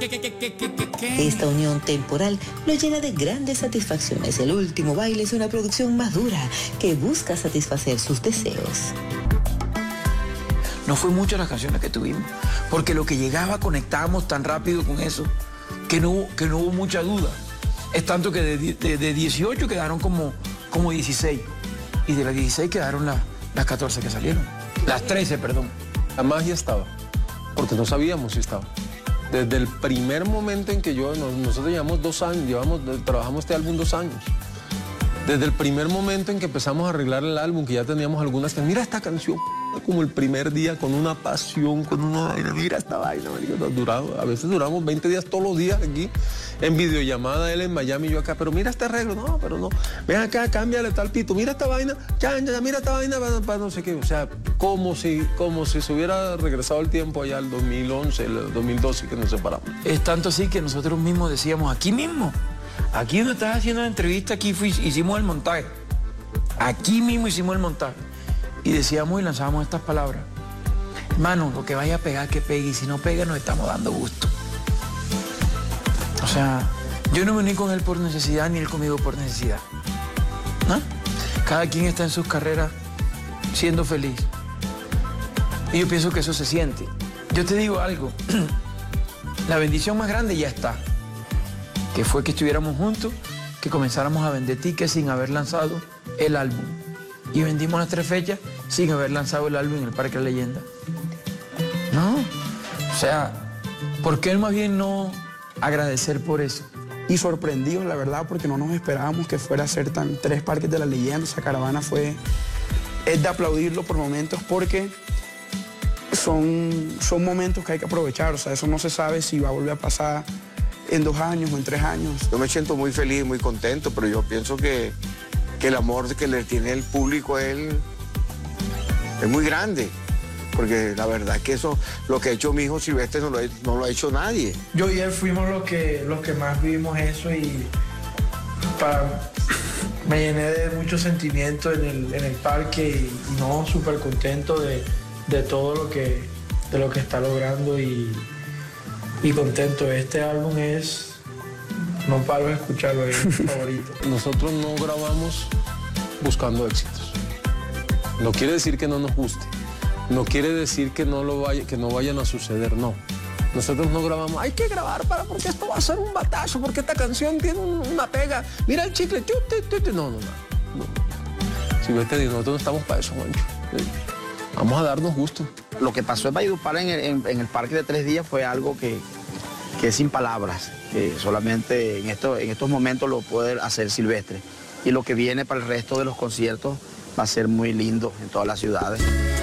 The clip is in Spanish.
Esta unión temporal lo llena de grandes satisfacciones. El último baile es una producción madura que busca satisfacer sus deseos. No fue muchas las canciones que tuvimos, porque lo que llegaba conectábamos tan rápido con eso, que no hubo mucha duda. Es tanto que de 18 quedaron como 16, y de las 16 quedaron las 14 que salieron. Las 13, perdón. La magia estaba, porque no sabíamos si estaba. Desde el primer momento en que nosotros llevamos 2 años, trabajamos este álbum 2 años. Desde el primer momento en que empezamos a arreglar el álbum, que ya teníamos algunas que, mira esta canción, como el primer día, con una pasión, con una vaina, mira esta vaina, a veces duramos 20 días todos los días aquí, en videollamada, él en Miami, yo acá, pero mira este arreglo, no, pero no, ven acá, cámbiale tal pito, mira esta vaina, ya, mira esta vaina, para no sé qué, o sea, como si se hubiera regresado el tiempo allá al 2011, el 2012 que nos separamos. Es tanto así que nosotros mismos decíamos, aquí mismo, aquí donde estás haciendo la entrevista, aquí hicimos el montaje, aquí mismo hicimos el montaje. Y decíamos y lanzábamos estas palabras. Hermano, lo que vaya a pegar, que pegue. Y si no pega, nos estamos dando gusto. O sea, yo no me uní con él por necesidad, ni él conmigo por necesidad. ¿No? Cada quien está en sus carreras siendo feliz. Y yo pienso que eso se siente. Yo te digo algo. La bendición más grande ya está. Que fue que estuviéramos juntos, que comenzáramos a vender tickets sin haber lanzado el álbum. Y vendimos las 3 fechas sin haber lanzado el álbum en el Parque La Leyenda. No, o sea, ¿por qué más bien no agradecer por eso? Y sorprendidos, la verdad, porque no nos esperábamos que fuera a ser 3 Parques de La Leyenda. Esa caravana es de aplaudirlo por momentos, porque son momentos que hay que aprovechar. O sea, eso no se sabe si va a volver a pasar en 2 años o en 3 años. Yo me siento muy feliz, muy contento, pero yo pienso que el amor que le tiene el público a él es muy grande, porque la verdad es que eso, lo que ha hecho mi hijo Silvestre no lo ha hecho nadie. Yo y él fuimos los que más vivimos eso, y me llené de mucho sentimiento en el parque, y no, súper contento de todo lo que está logrando, y contento. Este álbum no paro de escucharlo, es mi favorito. Nosotros no grabamos buscando éxitos. No quiere decir que no nos guste. No quiere decir que no vayan a suceder, no. Nosotros no grabamos, hay que grabar porque esto va a ser un batazo, porque esta canción tiene una pega. Mira el chicle, no. Si ves, nosotros no estamos para eso, Juancho. Vamos a darnos gusto. Lo que pasó en Valledupar en el parque de 3 días fue algo que es sin palabras, que solamente en estos momentos lo puede hacer Silvestre. Y lo que viene para el resto de los conciertos va a ser muy lindo en todas las ciudades.